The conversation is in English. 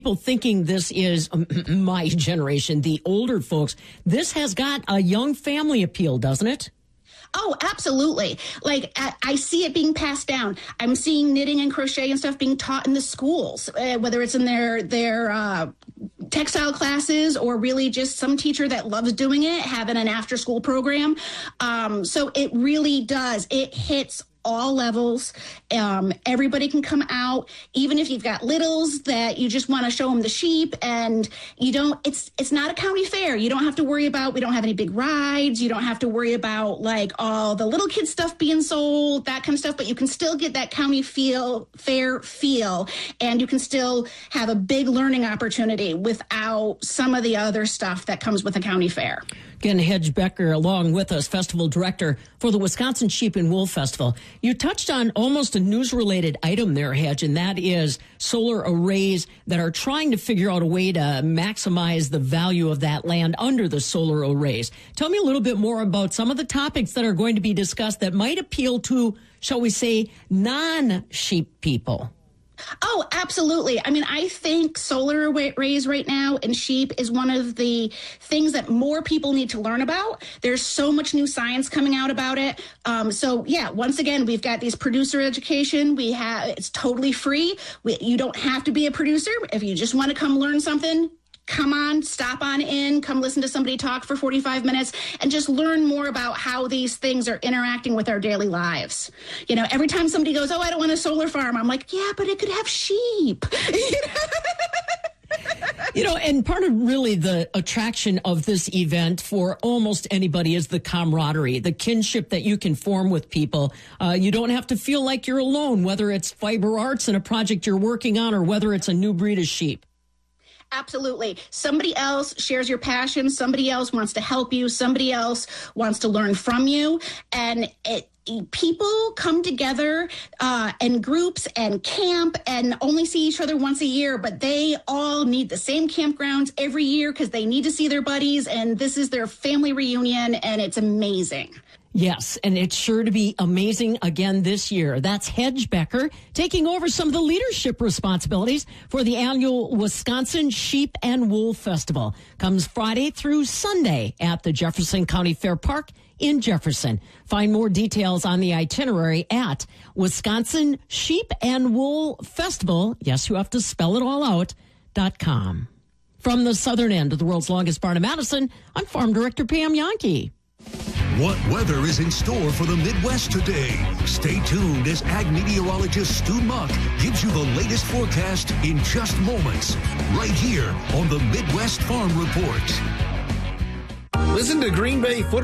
People thinking this is my generation, the older folks. This has got a young family appeal, doesn't it? Oh, absolutely. Like, I see it being passed down. I'm seeing knitting and crochet and stuff being taught in the schools, whether it's in their textile classes or really just some teacher that loves doing it, having an after school program. So it really does. It hits all levels. Everybody can come out, even if you've got littles that you just want to show them the sheep, and you don't, it's not a county fair. You don't have to worry about, we don't have any big rides. You don't have to worry about like all the little kid stuff being sold, that kind of stuff, but you can still get that county fair feel, and you can still have a big learning opportunity without some of the other stuff that comes with a county fair. Again, Hedge Becker along with us, Festival Director for the Wisconsin Sheep and Wool Festival. You touched on almost a news-related item there, Hedge, and that is solar arrays that are trying to figure out a way to maximize the value of that land under the solar arrays. Tell me a little bit more about some of the topics that are going to be discussed that might appeal to, shall we say, non-sheep people. Oh, absolutely. I mean, I think solar arrays right now and sheep is one of the things that more people need to learn about. There's so much new science coming out about it. So yeah, once again, we've got these producer education. It's totally free. You don't have to be a producer. If you just want to come learn something, come on, stop on in, come listen to somebody talk for 45 minutes and just learn more about how these things are interacting with our daily lives. You know, every time somebody goes, oh, I don't want a solar farm, I'm like, yeah, but it could have sheep. You know, and part of really the attraction of this event for almost anybody is the camaraderie, the kinship that you can form with people. You don't have to feel like you're alone, whether it's fiber arts and a project you're working on or whether it's a new breed of sheep. Absolutely. Somebody else shares your passion. Somebody else wants to help you. Somebody else wants to learn from you. And people come together in groups and camp and only see each other once a year, but they all need the same campgrounds every year because they need to see their buddies. And this is their family reunion, and it's amazing. Yes, and it's sure to be amazing again this year. That's Hedge Becker taking over some of the leadership responsibilities for the annual Wisconsin Sheep and Wool Festival. Comes Friday through Sunday at the Jefferson County Fair Park in Jefferson. Find more details on the itinerary at Wisconsin Sheep and Wool Festival. Yes, you have to spell it all out, .com. From the southern end of the world's longest barn in Madison, I'm Farm Director Pam Yonke. What weather is in store for the Midwest today? Stay tuned as ag meteorologist Stu Muck gives you the latest forecast in just moments, right here on the Midwest Farm Report. Listen to Green Bay football.